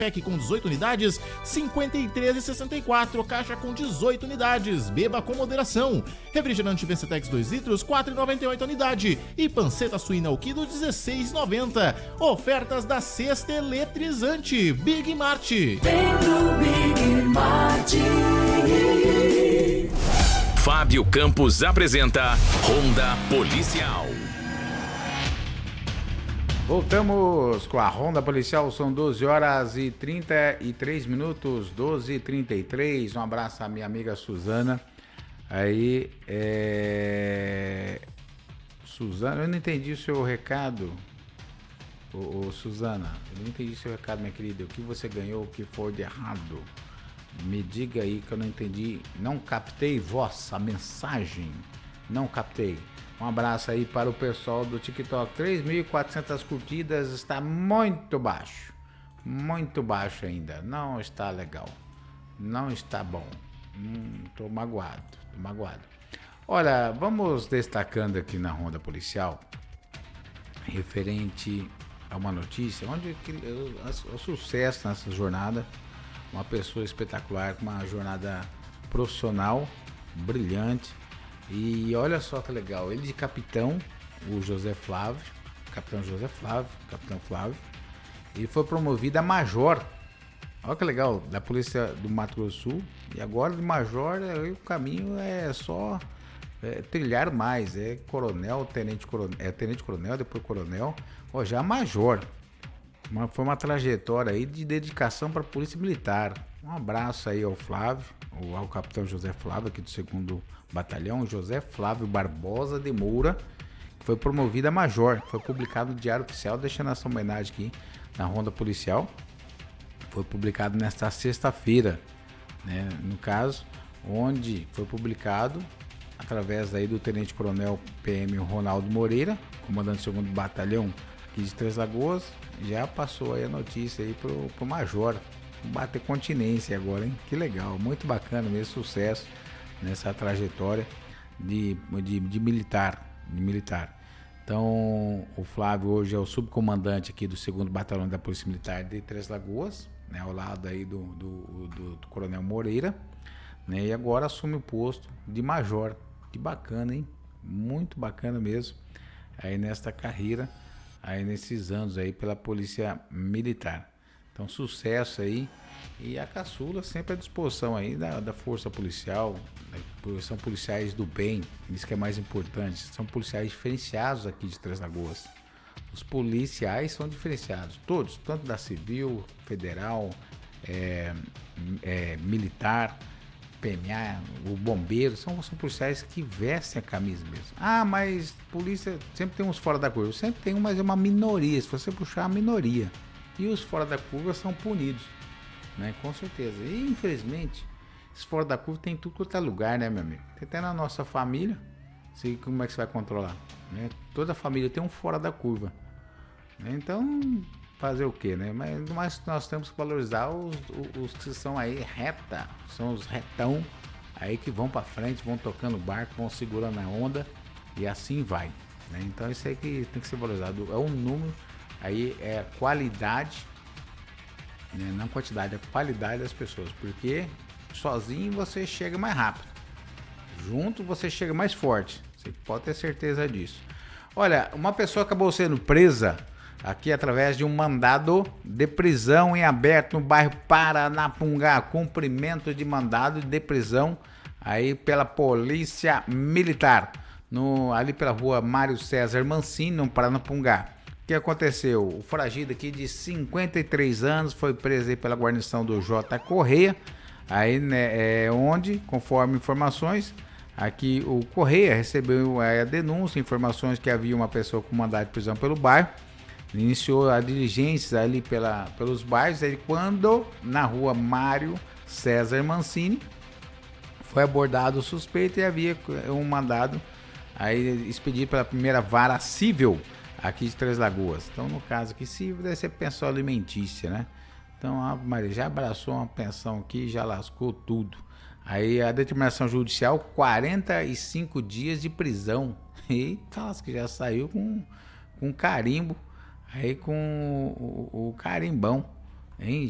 PEC com 18 unidades, R$ 53,64. Caixa com 18 unidades. Beba com moderação. Refrigerante Vencetex 2 litros, R$ 4,98 a unidade. E panceta suína ao quilo, R$ 16,90. Ofertas da Sexta Eletrizante. Big Mart. Vem pro Big Mart. Fábio Campos apresenta Ronda Policial. Voltamos com a Ronda Policial, são 12 horas e 33 minutos, 12h33. Um abraço à minha amiga Suzana. Aí, Suzana, eu não entendi o seu recado. Suzana, eu não entendi o seu recado, minha querida. O que você ganhou, o que foi de errado? Me diga aí que eu não entendi. Não captei vossa mensagem. Não captei. Um abraço aí para o pessoal do TikTok. 3.400 curtidas, está muito baixo. Muito baixo ainda. Não está legal. Não está bom. Tô magoado. Olha, vamos destacando aqui na Ronda Policial, referente a uma notícia onde o sucesso nessa jornada, uma pessoa espetacular, com uma jornada profissional, brilhante. E olha só que legal, ele de capitão, o José Flávio, capitão Flávio, ele foi promovido a major. Olha que legal, da Polícia do Mato Grosso do Sul. E agora de major, o caminho é só trilhar mais, coronel, tenente coronel, depois coronel, já major. Foi uma trajetória aí de dedicação para a Polícia Militar. Um abraço aí ao Flávio, ao capitão José Flávio, aqui do 2º Batalhão, José Flávio Barbosa de Moura, que foi promovido a major. Foi publicado no Diário Oficial, deixando essa homenagem aqui na Ronda Policial. Foi publicado nesta sexta-feira, né? No caso, onde foi publicado através aí do Tenente Coronel PM Ronaldo Moreira, comandante do 2º Batalhão aqui de Três Lagoas. Já passou aí a notícia aí pro major. Bater continência agora, hein? Que legal, muito bacana mesmo, sucesso nessa trajetória de militar. Então, o Flávio hoje é o subcomandante aqui do 2º Batalhão da Polícia Militar de Três Lagoas, né? Ao lado aí do Coronel Moreira, né? E agora assume o posto de major. Que bacana, hein? Muito bacana mesmo, aí nesta carreira, aí nesses anos aí pela Polícia Militar. Então, sucesso aí. E a caçula sempre à disposição aí da força policial. São policiais do bem, isso que é mais importante. São policiais diferenciados aqui de Três Lagoas. Os policiais são diferenciados, todos, tanto da civil, federal, militar, PMA, o bombeiro, são policiais que vestem a camisa mesmo. Ah, mas polícia sempre tem uns fora da curva. Sempre tem, mas é uma minoria. Se você puxar, a minoria. E os fora da curva são punidos, né? Com certeza. E infelizmente, esses fora da curva tem tudo quanto é lugar, né, meu amigo? Até na nossa família, sei como é que você vai controlar, né? Toda família tem um fora da curva, né? Então, fazer o quê, né? Mas nós temos que valorizar os que são aí reta, são os retão aí que vão para frente, vão tocando o barco, vão segurando a onda e assim vai, né? Então isso aí que tem que ser valorizado. É um número, aí é qualidade, né? Não quantidade, é qualidade das pessoas, porque sozinho você chega mais rápido, junto você chega mais forte, você pode ter certeza disso. Olha, uma pessoa acabou sendo presa aqui através de um mandado de prisão em aberto no bairro Paranapungá. Cumprimento de mandado de prisão aí pela Polícia Militar, ali pela rua Mário César Mancini, no Paranapungá. O que aconteceu? O foragido aqui de 53 anos foi preso aí pela guarnição do J. Correia, aí, né, onde, conforme informações, aqui o Correia recebeu a denúncia, informações que havia uma pessoa com mandado de prisão pelo bairro. Iniciou a diligência ali pelos bairros, aí quando na rua Mário César Mancini foi abordado o suspeito e havia um mandado aí expedido pela primeira vara civil aqui de Três Lagoas. Então, no caso aqui, civil deve ser pensão alimentícia, né? Então, a Maria já abraçou uma pensão aqui, já lascou tudo. Aí a determinação judicial, 45 dias de prisão. Eita, que já saiu com carimbo. Aí com o carimbão, hein?